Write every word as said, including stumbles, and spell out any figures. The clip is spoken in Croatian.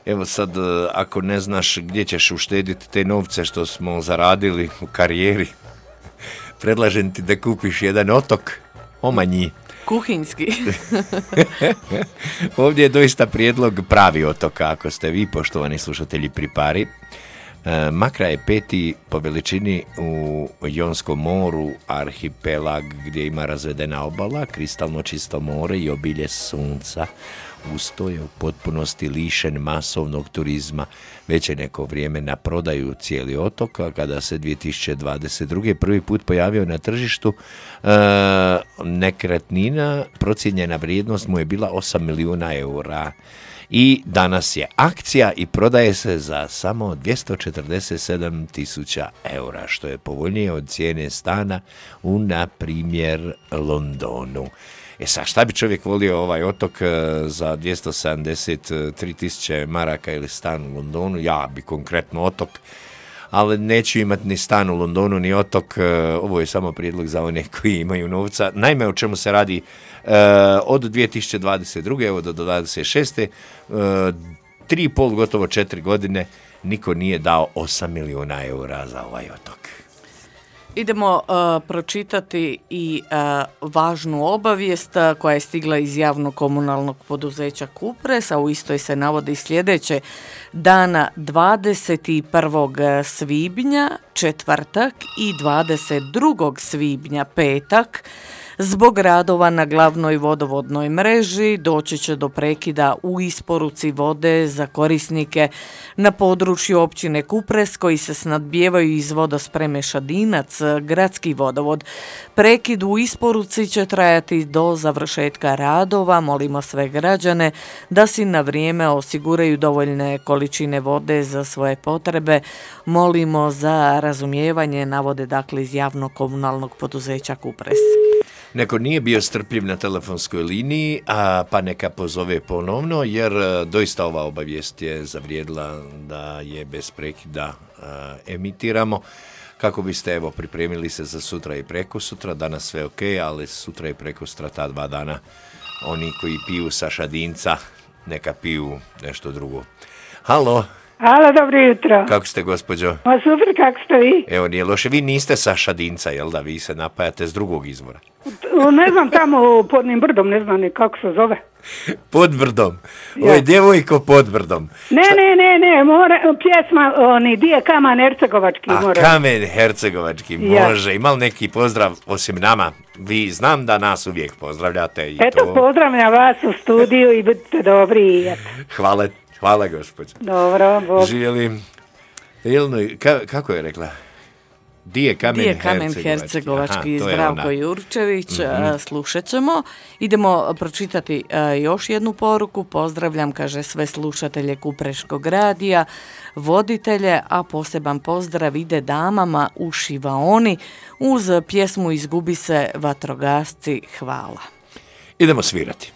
Evo sad, ako ne znaš gdje ćeš uštediti te novce što smo zaradili u karijeri, predlažem ti da kupiš jedan otok, Omanji. Kuhinjski. Ovdje je doista prijedlog pravi otok, ako ste vi, poštovani slušatelji, Pripari. Makra je peti po veličini u Jonskom moru, arhipelag gdje ima razvedena obala, kristalno čisto more i obilje sunca. Usto je u potpunosti lišen masovnog turizma. Već je neko vrijeme na prodaju cijeli otok, a kada se dvije tisuće dvadeset druge. prvi put pojavio na tržištu, e, nekretnina, procijenjena vrijednost mu je bila osam milijuna eura. I danas je akcija i prodaje se za samo dvjesto četrdeset sedam tisuća eura, što je povoljnije od cijene stana u, na primjer, Londonu. E sad, šta bi čovjek volio ovaj otok za dvjesto sedamdeset tri tisuće maraka ili stan u Londonu? Ja bi konkretno otok, ali neću imati ni stan u Londonu, ni otok. Ovo je samo prijedlog za one koji imaju novca. Naime, o čemu se radi od dvije tisuće dvadeset druge evo do dvadeset šeste tri i pol, gotovo četiri godine, niko nije dao osam milijuna eura za ovaj otok. Idemo uh, pročitati i uh, važnu obavijest uh, koja je stigla iz javnog komunalnog poduzeća Kupres, a u istoj se navodi sljedeće. Dana dvadeset prvog svibnja, četvrtak, i dvadeset drugog svibnja, petak, zbog radova na glavnoj vodovodnoj mreži doći će do prekida u isporuci vode za korisnike na području općine Kupres koji se snadbijevaju iz vodospreme Šadinac, gradski vodovod. Prekid u isporuci će trajati do završetka radova. Molimo sve građane da si na vrijeme osiguraju dovoljne količine vode za svoje potrebe. Molimo za razumijevanje, navode dakle iz javnog komunalnog poduzeća Kupres. Neko nije bio strpljiv na telefonskoj liniji, a pa neka pozove ponovno, jer doista ova obavijest je zavrijedila da je bez prekida a, emitiramo. Kako biste evo pripremili se za sutra i preko sutra, danas sve ok, ali sutra i preko sutra, ta dva dana, oni koji piju sa Šadinca, neka piju nešto drugo. Halo. Halo, dobro jutro. Kako ste, gospođo? Ma super, kako ste vi? Evo, nije loše. Vi niste sa Šadinca, jel da? Vi se napajate s drugog izvora. Ne znam, tamo pod onim brdom, ne znam ni kako se zove. Pod brdom? Ovo je djevojko pod brdom. Ne, Šta? ne, ne, ne, more, pjesma, oni, di je kamen hercegovački. A, more. kamen hercegovački, može. Ja. Ima li neki pozdrav osim nama? Vi znam da nas uvijek pozdravljate. I Eto, to... pozdravljam vas u studiju i budite dobri. Hvala. Hvala, gospođo. Dobro, Bog. Želim. Jelno, ka, kako je rekla? Di je kamen, Di je kamen hercegovački, hercegovački. Aha, Zdravko Jurčević. Mm-hmm. Slušat ćemo. Idemo pročitati uh, još jednu poruku. Pozdravljam, kaže, sve slušatelje Kupreškog radija, voditelje, a poseban pozdrav ide damama u Šivaoni uz pjesmu Izgubi se vatrogasci. Hvala. Idemo svirati.